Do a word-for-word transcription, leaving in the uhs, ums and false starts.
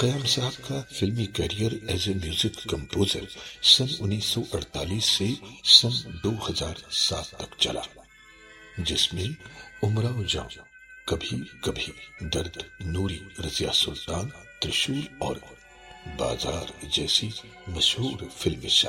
खयाम साहब का फिल्मी career as a music composer सन उन्नीस सौ अड़तालीस से सन दो हज़ार सात तक चला, जिसमें उमराव जाऊं, कभी कभी दर्द, नूरी, रजिया सुल्तान, त्रिशूल और बाजार जैसी मशहूर फिल्में शामिल।